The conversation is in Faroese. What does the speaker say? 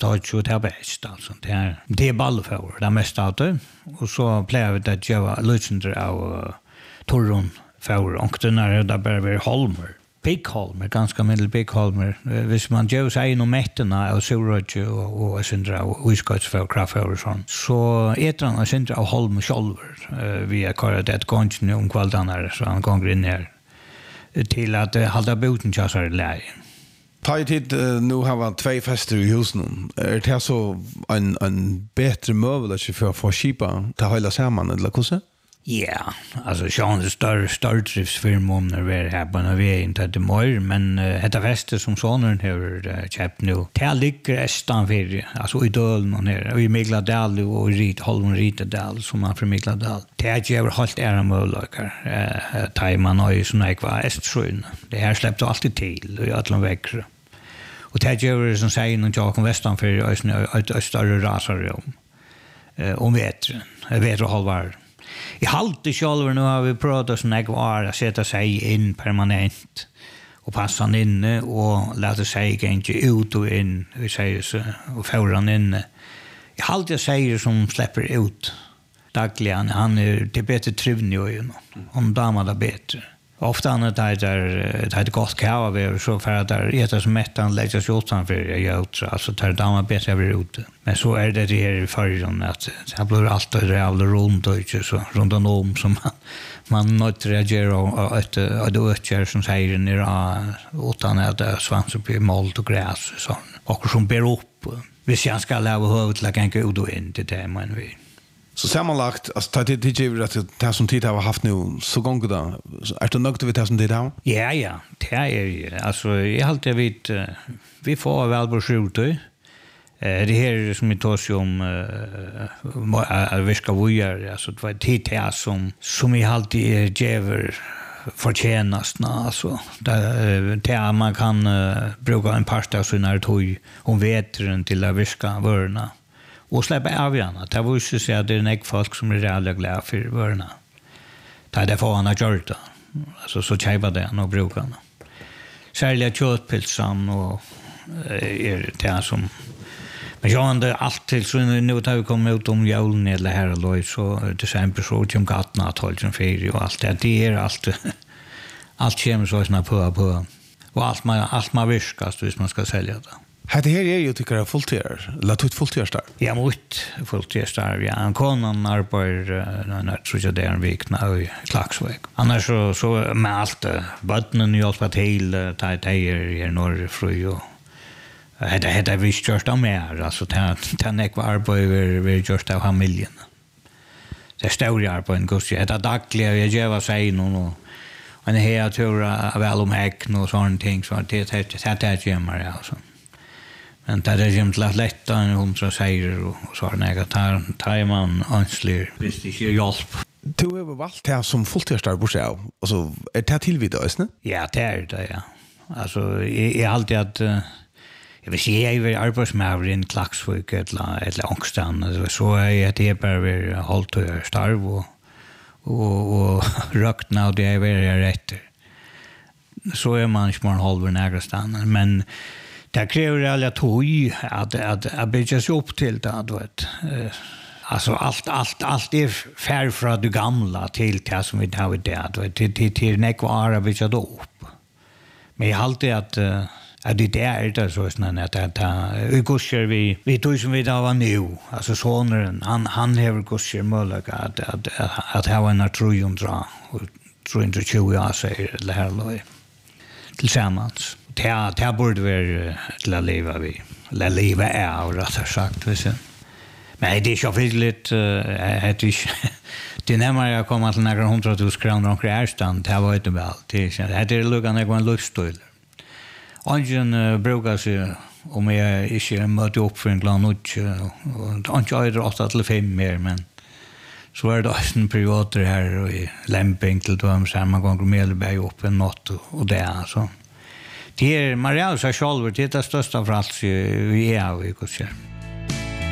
Dodge och det är bäst alltså. Det är ballfår, det mesta av det. Och så plejer vi att göra lösningar av Torron för och den är där bara Holmer. Big Holmer, ganska medel Big Holmer. Hvis man gör sig inom mätterna av Surage och syndra och uskottsför kraftför och sånt. Så han och syndra av Holmer själver. Vi har kallat det gången om kvällarna så han gånger in här. Till att hålla boten till så här läge. Ta tid nu har vi 2 fester i husen. Det så en bättre möjlighet för att få skipa till hela samman eller hur? Ja, alltså Sean större driftsfirma om när vi är här på när vi är inte det mer, men detta fester som sonen har köpt nu. Det ligger estan för, alltså i Dölen och ner, i Mikladal och i Holmen Ritedal som man från Mikladal. Det är ju helt era möjligheter. Tajman har ju såna ekva estsjön. Det här släppte alltid till och jag väckre. Och det gör det som säger någon Jakob Westan för ett större rasarrum. Om vet och halvar. I halte själv nu har vi pratat som jag var att sätta sig in permanent och passa han inne och låta sig inte ut och in vi säger så och föra han inne. I halte säger som släpper ut dagligen han är det bättre trivnig ju om damerna är bättre. Ofta han det gott kava så för att där äta som mättan lägger sig utanför jag alltså tar damerna bättre över ute. Men så är det här i förrjun att det blir alltid jävla runt och inte så runt om som man inte reagerar och ett ökär som säger nere utan att svans upp i mold och gräs och sånt. Och som ber upp. Hvis jag ska lära huvudet till att gänga ut och in till det man vill. Så sammanlagt, alltså det ger att det som tid har haft nu så gånger då. Är det nöjt vid det som tid har? Ja, det är ju. Alltså, jag alltid vet, vi får väl på skjuta. Det här som vi tar sig om att viska vujar, alltså det var tid här som jag alltid ger förtjänast, alltså. Där man kan bruka en parst av sina tog om vetren till att viska vörna. Och släppa av gärna. Det var ju så att det är en folk som är reellt glada för vörna. Det är därför han har gjort det. Alltså så tjejbar det och brukar han. Särskilt köttpilsan och är det som... Men jag har inte alltid, så nu har vi kommit ut om julen eller här och loj, så december så om gattorna att hålla sin ferie och allt det. Det är allt kommer så snabbt på. Och allt man viskas hvis man ska sälja det. Det här är ju tycker jag fulltidar. Låt ut fulltidarstar. Ja, mot fulltidarstar. Ja, en konan arbetar när tror jag det är en vecka i Klaxvik. Annars så med allt vattnen hjälpa till tajer norrfru och det vi just av mer alltså ta nek var arbetar vi just av familjen. Det står ju på en gosse det dagliga jag ger vad säger någon och en här tur väl om häcken och sånt ting så det gemar alltså. Men det är ju inte lätt att hon så säger och så har jag tar man anslir visst det är hjälp. Du har valt det som fulltidstar på sig. Alltså är det tillvidare, isn't? Ja, det är det, ja. Alltså är alltid att jag vill säga jag är arbetsmävare i en Klaxvik eller Ångstan. Så är det bara hållt och starv och rökna och det är väl rätt. Så är man inte halver nägrastan. Men det kräver alla tog att bygga sig upp till det. Alltså allt är färd från det gamla till det som vi har det. Till nekvara bygga det upp. Men jag har alltid att det är det så att vi kurser vi tog som vi då var nu. Alltså sonren, han har kurser möjlighet att ha en 300 och 320 år säger det här loj. Tillsammans. Det borde vara till att leva vi. Eller leva är rättare sagt. Men det är så väldigt det närmare jag kommer till några 100 000 kronor om krävstand. Det var inte väl. Det är lugan jag en livsstil. Ingen brukar sig om jag inte möter upp för en glad och inte är 8 till 5 mer, men så är det en period här och i Lämping till dem samma gång Melberg upp en natt och det alltså. Det är Maria sig själv det största för allt vi är av i kurser.